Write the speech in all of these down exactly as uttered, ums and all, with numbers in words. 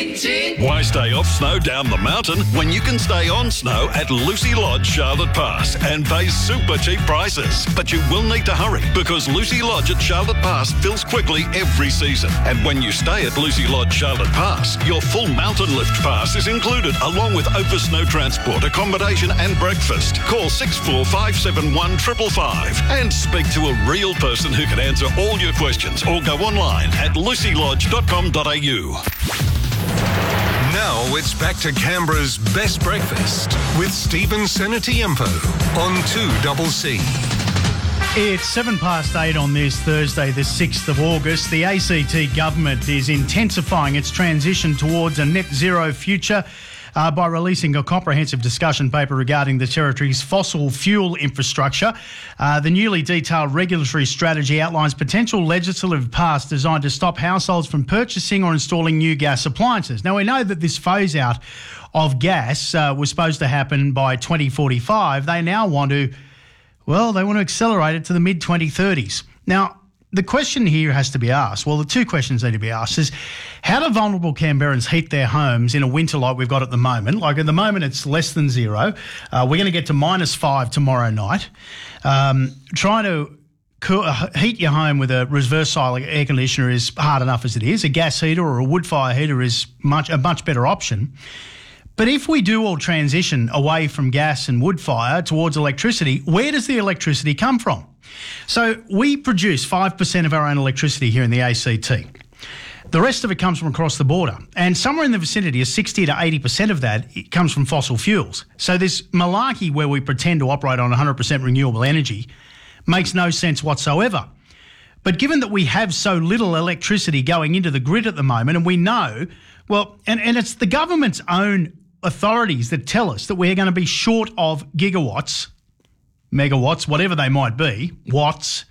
Why stay off snow down the mountain when you can stay on snow at Lucy Lodge, Charlotte Pass and pay super cheap prices? But you will need to hurry because Lucy Lodge at Charlotte Pass fills quickly every season. And when you stay at Lucy Lodge, Charlotte Pass, your full mountain lift pass is included along with over snow transport, accommodation and breakfast. Call six four five seven one five five five and speak to a real person who can answer all your questions or go online at lucy lodge dot com dot a u. Now it's back to Canberra's Best Breakfast with Stephen Senatiempo on two C C. It's seven past eight on this Thursday, the sixth of August. The A C T government is intensifying its transition towards a net zero future Uh, by releasing a comprehensive discussion paper regarding the territory's fossil fuel infrastructure. Uh, the newly detailed regulatory strategy outlines potential legislative paths designed to stop households from purchasing or installing new gas appliances. Now, we know that this phase out of gas uh, was supposed to happen by twenty forty-five. They now want to, well, they want to accelerate it to the mid twenty thirties. Now, the question here has to be asked, well, the two questions need to be asked is, how do vulnerable Canberrans heat their homes in a winter like we've got at the moment? Like at the moment, it's less than zero. Uh, we're going to get to minus five tomorrow night. Um, trying to cool, uh, heat your home with a reverse cycle air conditioner is hard enough as it is. A gas heater or a wood fire heater is much a much better option. But if we do all transition away from gas and wood fire towards electricity, where does the electricity come from? So we produce five percent of our own electricity here in the A C T. The rest of it comes from across the border. And somewhere in the vicinity of sixty to eighty percent of that it comes from fossil fuels. So this malarkey where we pretend to operate on one hundred percent renewable energy makes no sense whatsoever. But given that we have so little electricity going into the grid at the moment, and we know, well, and, and it's the government's own authorities that tell us that we're going to be short of gigawatts, megawatts, whatever they might be, watts,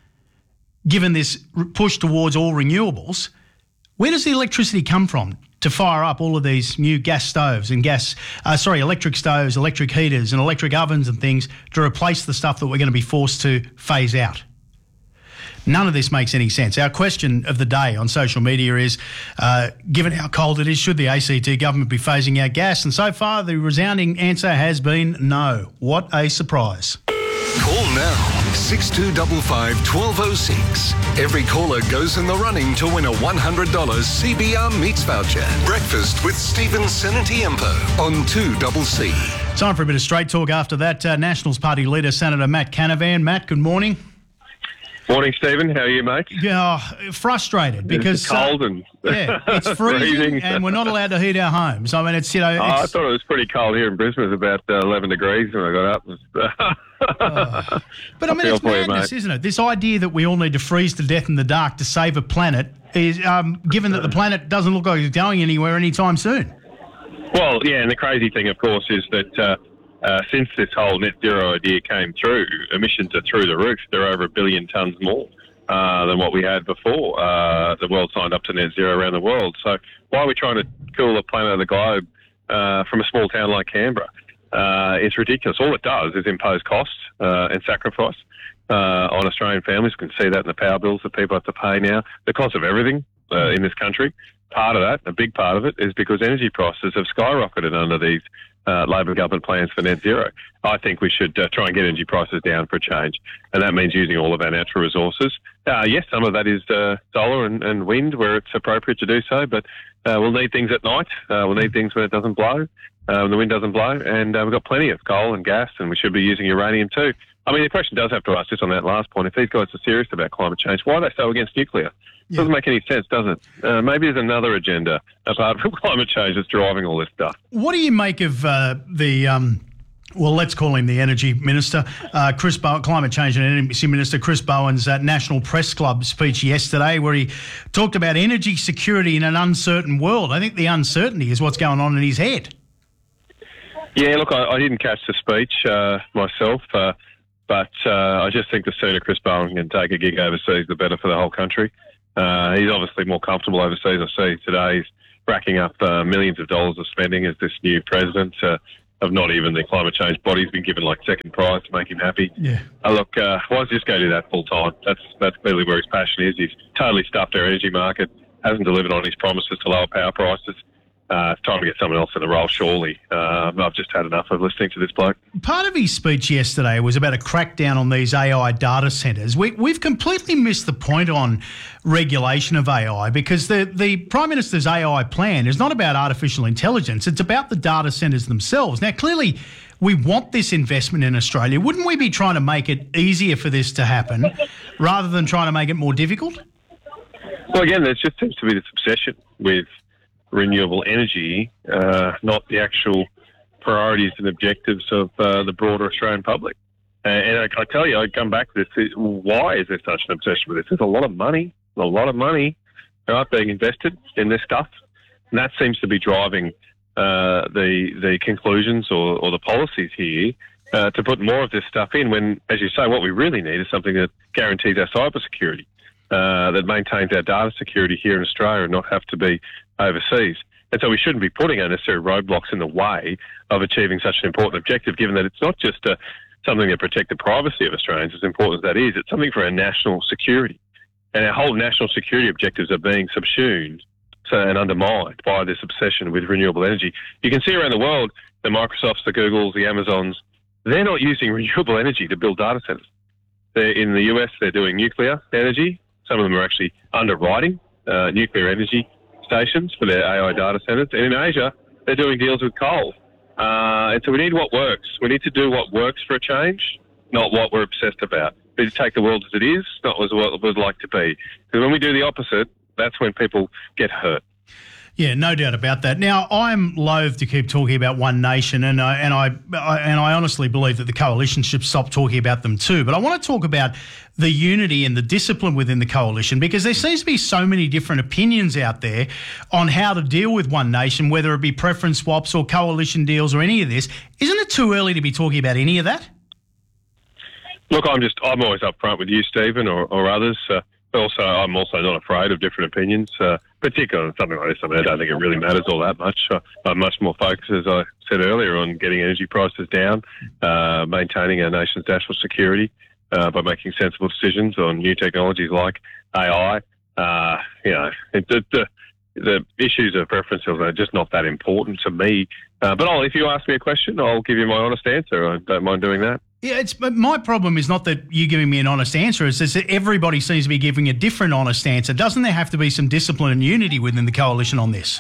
given this push towards all renewables, where does the electricity come from to fire up all of these new gas stoves and gas, uh, sorry, electric stoves, electric heaters and electric ovens and things to replace the stuff that we're going to be forced to phase out? None of this makes any sense. Our question of the day on social media is, uh, given how cold it is, should the A C T government be phasing out gas? And so far, the resounding answer has been no. What a surprise. Call now, six two five five, one two oh six. Every caller goes in the running to win a one hundred dollars C B R Meats voucher. Breakfast with Stephen Senatiempo on two C C. Time for a bit of straight talk after that. Uh, Nationals Party leader, Senator Matt Canavan. Matt, good morning. Morning, Stephen. How are you, mate? Yeah, frustrated because it's cold uh, and yeah, it's freezing, freezing. And we're not allowed to heat our homes. I mean, it's you know. It's, oh, I thought it was pretty cold here in Brisbane. It was about uh, eleven degrees when I got up. uh, but I mean, I it's madness, you, isn't it? This idea that we all need to freeze to death in the dark to save a planet is, um, given that the planet doesn't look like it's going anywhere anytime soon. Well, yeah, and the crazy thing, of course, is that. Uh, Uh, since this whole net zero idea came through, emissions are through the roof. They're over a billion tonnes more uh, than what we had before uh, the world signed up to net zero around the world. So why are we trying to cool the planet of the globe uh, from a small town like Canberra? Uh, it's ridiculous. All it does is impose costs uh, and sacrifice uh, on Australian families. You can see that in the power bills that people have to pay now. The cost of everything uh, in this country. Part of that, a big part of it, is because energy prices have skyrocketed under these Uh, Labor government plans for net zero. I think we should uh, try and get energy prices down for a change, and that means using all of our natural resources. Uh, yes, some of that is uh, solar and, and wind where it's appropriate to do so, but uh, we'll need things at night. Uh, we'll need things when it doesn't blow, uh, when the wind doesn't blow, and uh, we've got plenty of coal and gas, and we should be using uranium too. I mean, the question does have to ask, just on that last point, if these guys are serious about climate change, why are they so against nuclear? Yeah. Doesn't make any sense, does it? Uh, maybe there's another agenda apart from climate change that's driving all this stuff. What do you make of uh, the, um, well, let's call him the Energy Minister, uh, Chris Bowen, Climate Change and Energy Minister Chris Bowen's uh, National Press Club speech yesterday, where he talked about energy security in an uncertain world? I think the uncertainty is what's going on in his head. Yeah, look, I, I didn't catch the speech uh, myself, uh, but uh, I just think the sooner Chris Bowen can take a gig overseas, the better for the whole country. Uh, he's obviously more comfortable overseas. I see today he's racking up uh, millions of dollars of spending as this new president uh, of not even the climate change body. He's been given like second prize to make him happy. Yeah. Uh, look, uh, why does he just go do that full time? That's that's clearly where his passion is. He's totally stuffed our energy market, hasn't delivered on his promises to lower power prices. uh, it's time to get someone else in the role, surely. Uh, I've just had enough of listening to this bloke. Part of his speech yesterday was about a crackdown on these A I data centres. We, we've completely missed the point on regulation of A I, because the, the Prime Minister's A I plan is not about artificial intelligence. It's about the data centres themselves. Now, clearly, we want this investment in Australia. Wouldn't we be trying to make it easier for this to happen rather than trying to make it more difficult? Well, again, there just seems to be this obsession with renewable energy, uh, not the actual priorities and objectives of uh, the broader Australian public. Uh, and I, I tell you, I come back to this, why is there such an obsession with this? There's a lot of money, a lot of money right, being invested in this stuff. And that seems to be driving uh, the the conclusions or, or the policies here uh, to put more of this stuff in when, as you say, what we really need is something that guarantees our cybersecurity, uh, that maintains our data security here in Australia and not have to be overseas. And so we shouldn't be putting unnecessary roadblocks in the way of achieving such an important objective, given that it's not just a, something to protect the privacy of Australians, as important as that is, it's something for our national security. And our whole national security objectives are being subsumed so, and undermined by this obsession with renewable energy. You can see around the world, the Microsofts, the Googles, the Amazons, they're not using renewable energy to build data centres. They're, in the U S, they're doing nuclear energy. Some of them are actually underwriting uh, nuclear energy stations for their A I data centres. And in Asia, they're doing deals with coal. Uh, and so we need what works. We need to do what works for a change, not what we're obsessed about. We need to take the world as it is, not as what it would like to be. Because when we do the opposite, that's when people get hurt. Yeah, no doubt about that. Now, I'm loath to keep talking about One Nation, and I, and I, I and I honestly believe that the coalition should stop talking about them too. But I want to talk about the unity and the discipline within the coalition, because there seems to be so many different opinions out there on how to deal with One Nation, whether it be preference swaps or coalition deals or any of this. Isn't it too early to be talking about any of that? Look, I'm just I'm always upfront with you, Stephen, or, or others. Uh, Also, I'm also not afraid of different opinions, uh, particularly on something like this. I mean, I don't think it really matters all that much. Uh, I'm much more focused, as I said earlier, on getting energy prices down, uh, maintaining our nation's national security uh, by making sensible decisions on new technologies like A I. Uh, you know, it, the, the, the issues of preference are just not that important to me. Uh, but I'll, if you ask me a question, I'll give you my honest answer. I don't mind doing that. Yeah, it's but my problem is not that you giving me an honest answer. It's just that everybody seems to be giving a different honest answer. Doesn't there have to be some discipline and unity within the coalition on this?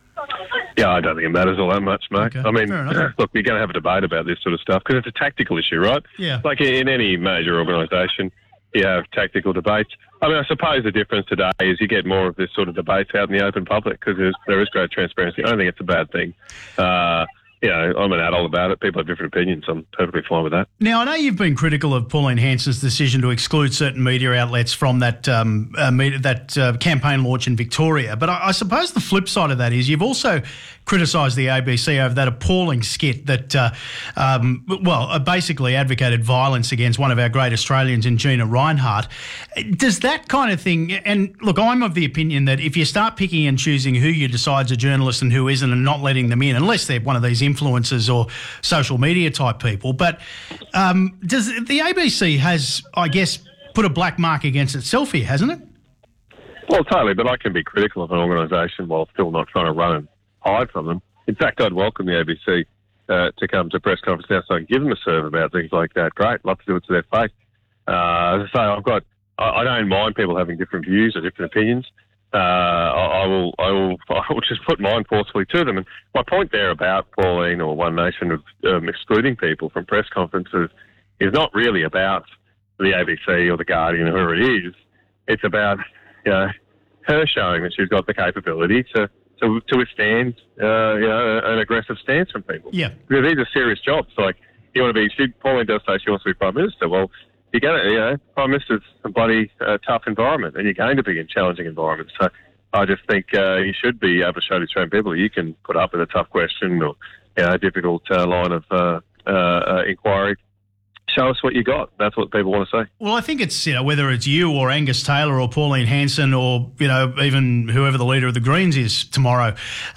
Yeah, I don't think it matters all that much, mate. Okay, I mean, look, we're going to have a debate about this sort of stuff because it's a tactical issue, right? Yeah. Like in any major organisation, you have tactical debates. I mean, I suppose the difference today is you get more of this sort of debates out in the open public because there is great transparency. I don't think it's a bad thing. Uh, You know, I'm an adult about it. People have different opinions. I'm perfectly fine with that. Now, I know you've been critical of Pauline Hanson's decision to exclude certain media outlets from that um, uh, media, that uh, campaign launch in Victoria, but I, I suppose the flip side of that is you've also criticised the A B C over that appalling skit that, uh, um, well, uh, basically advocated violence against one of our great Australians in Gina Rinehart. Does that kind of thing, and look, I'm of the opinion that if you start picking and choosing who you decide's a journalist and who isn't and not letting them in, unless they're one of these influencers or social media type people, but um, does the A B C has, I guess, put a black mark against itself here, hasn't it? Well, totally, but I can be critical of an organisation while still not trying to run and hide from them. In fact, I'd welcome the A B C uh, to come to a press conference now so I can give them a serve about things like that. Great, love to do it to their face. Uh, as I say, I've got, I, I don't mind people having different views or different opinions. Uh, I, I will, I will, I will just put mine forcefully to them. And my point there about Pauline or One Nation of um, excluding people from press conferences is not really about the A B C or the Guardian or whoever it is. It's about, you know, her showing that she's got the capability to to, to withstand, uh, you know, an aggressive stance from people. Yeah, because these are serious jobs. Like you want to be, she, Pauline does say she wants to be Prime Minister. Well, you're going to, you know, Prime Minister's a bloody uh, tough environment, and you're going to be in challenging environments. So I just think uh, you should be able to show to Australian people you can put up with a tough question or, you know, a difficult uh, line of uh, uh, uh, inquiry. Show us what you got. That's what people want to say. Well, I think it's, you know, whether it's you or Angus Taylor or Pauline Hanson or, you know, even whoever the leader of the Greens is tomorrow,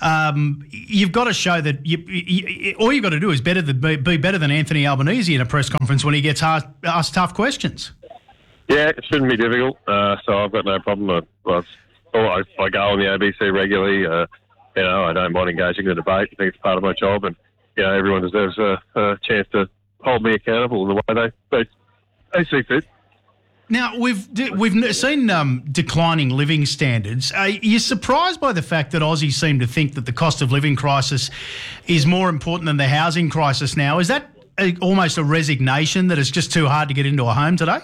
um, you've got to show that you, you, all you've got to do is better than, be, be better than Anthony Albanese in a press conference when he gets asked, asked tough questions. Yeah, it shouldn't be difficult. Uh, so I've got no problem. I, I, I go on the A B C regularly. Uh, you know, I don't mind engaging in the debate. I think it's part of my job, and you know, everyone deserves a, a chance to hold me accountable in the way they they, they see fit. Now, we've we've seen um, declining living standards. Are you surprised by the fact that Aussies seem to think that the cost of living crisis is more important than the housing crisis now? Is that a, almost a resignation that it's just too hard to get into a home today?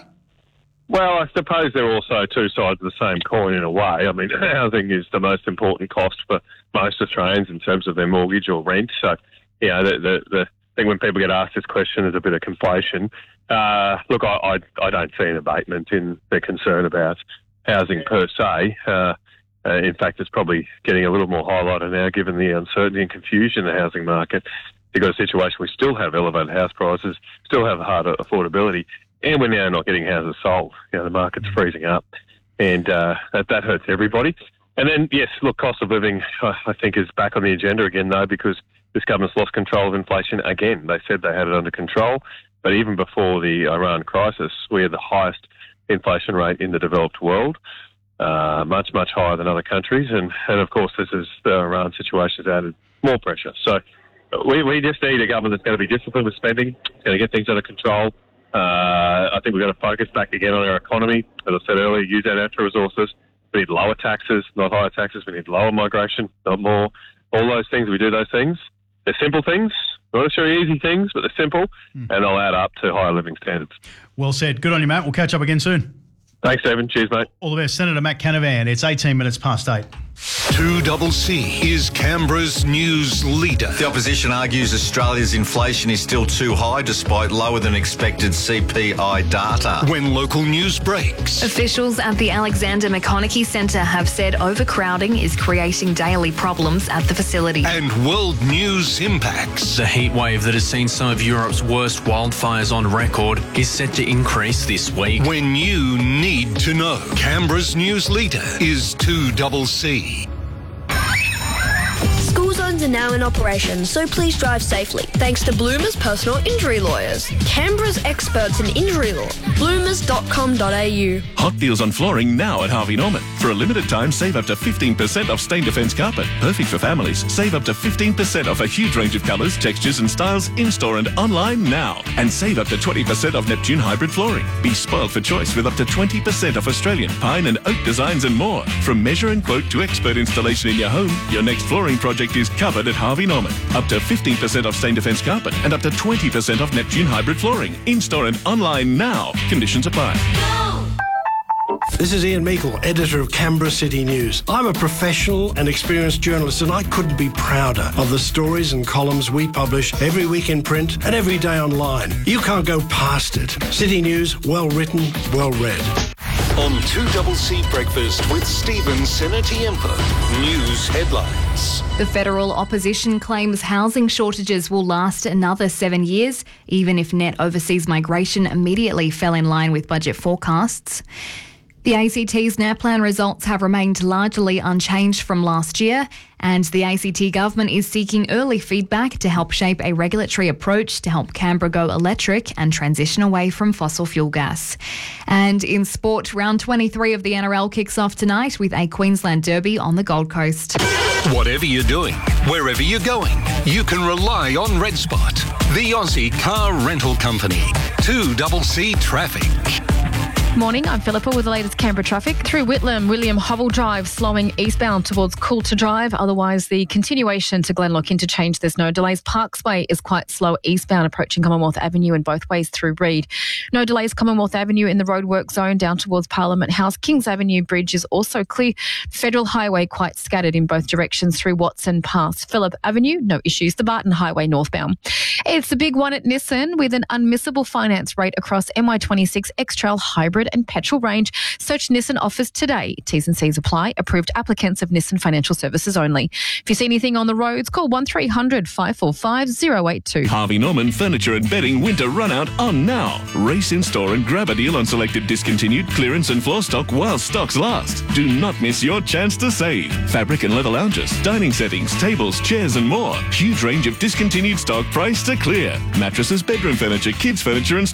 Well, I suppose they're also two sides of the same coin in a way. I mean, housing is the most important cost for most Australians in terms of their mortgage or rent. So, you know, the, the, the thing when people get asked this question is a bit of conflation. Uh, look, I, I, I don't see an abatement in their concern about housing per se. Uh, uh, in fact, it's probably getting a little more highlighted now given the uncertainty and confusion in the housing market. You've got a situation where we still have elevated house prices, still have hard affordability, and we're now not getting houses sold. You know, the market's freezing up, and uh, that, that hurts everybody. And then, yes, look, cost of living, I think, is back on the agenda again, though, because this government's lost control of inflation again. They said they had it under control. But even before the Iran crisis, we had the highest inflation rate in the developed world, uh, much, much higher than other countries. And, and of course, this is the Iran situation has added more pressure. So we, we just need a government that's going to be disciplined with spending, it's going to get things under control. Uh, I think we've got to focus back again on our economy. As I said earlier, use our natural resources. We need lower taxes, not higher taxes. We need lower migration, not more. All those things, we do those things. They're simple things. Not necessarily easy things, but they're simple, mm. and they'll add up to higher living standards. Well said. Good on you, Matt. We'll catch up again soon. Thanks, Stephen. Cheers, mate. All the best. Senator Matt Canavan. It's eighteen minutes past eight. two C C is Canberra's news leader. The opposition argues Australia's inflation is still too high despite lower than expected C P I data. When local news breaks. Officials at the Alexander McConaughey Centre have said overcrowding is creating daily problems at the facility. And world news impacts. The heat wave that has seen some of Europe's worst wildfires on record is set to increase this week. When you need to know. Canberra's news leader is two C C. School zones are now in operation, so please drive safely. Thanks to Bloomers Personal Injury Lawyers, Canberra's experts in injury law. bloomers dot com dot a u. Hot deals on flooring now at Harvey Norman. For a limited time, save up to fifteen percent off Stain Defence carpet. Perfect for families. Save up to fifteen percent off a huge range of colours, textures and styles in-store and online now. And save up to twenty percent off Neptune hybrid flooring. Be spoiled for choice with up to twenty percent off Australian, pine and oak designs and more. From measure and quote to expert installation in your home, your next flooring project is covered at Harvey Norman. Up to fifteen percent off Stain Defence carpet and up to twenty percent off Neptune hybrid flooring. In-store and online now. Conditions apply. This is Ian Meikle, editor of Canberra City News. I'm a professional and experienced journalist, and I couldn't be prouder of the stories and columns we publish every week in print and every day online. You can't go past it. City News, well written, well read. On two C C Breakfast with Stephen Sinatiempo. News headlines. The federal opposition claims housing shortages will last another seven years, even if net overseas migration immediately fell in line with budget forecasts. The A C T's NAPLAN results have remained largely unchanged from last year, and the A C T government is seeking early feedback to help shape a regulatory approach to help Canberra go electric and transition away from fossil fuel gas. And in sport, round twenty-three of the N R L kicks off tonight with a Queensland Derby on the Gold Coast. Whatever you're doing, wherever you're going, you can rely on Red Spot, the Aussie car rental company. two C C Traffic. Morning, I'm Philippa with the latest Canberra traffic. Through Whitlam, William Hovell Drive slowing eastbound towards Coulter Drive. Otherwise, the continuation to Glenlock interchange, there's no delays. Parksway is quite slow eastbound approaching Commonwealth Avenue and both ways through Reed. No delays Commonwealth Avenue in the roadwork zone down towards Parliament House. Kings Avenue Bridge is also clear. Federal Highway quite scattered in both directions through Watson Pass. Phillip Avenue, no issues. The Barton Highway northbound. It's the big one at Nissan with an unmissable finance rate across M Y twenty-six X-Trail Hybrid and petrol range. Search Nissan offers today. T's and C's apply. Approved applicants of Nissan Financial Services only. If you see anything on the roads, call one three hundred five four five oh eight two. Harvey Norman Furniture and Bedding winter run out on now. Race in store and grab a deal on selected discontinued clearance and floor stock while stocks last. Do not miss your chance to save. Fabric and leather lounges, dining settings, tables, chairs and more. Huge range of discontinued stock priced to clear. Mattresses, bedroom furniture, kids furniture and